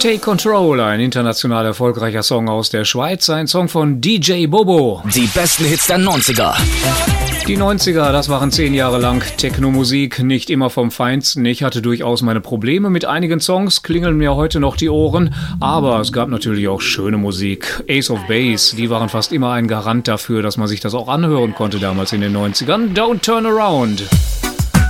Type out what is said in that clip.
Take Control, ein international erfolgreicher Song aus der Schweiz, ein Song von DJ Bobo. Die besten Hits der 90er. Die 90er, das waren 10 Jahre lang Techno-Musik, nicht immer vom Feinsten. Ich hatte durchaus meine Probleme mit einigen Songs, klingeln mir heute noch die Ohren, aber es gab natürlich auch schöne Musik. Ace of Base, die waren fast immer ein Garant dafür, dass man sich das auch anhören konnte damals in den 90ern. Don't Turn Around.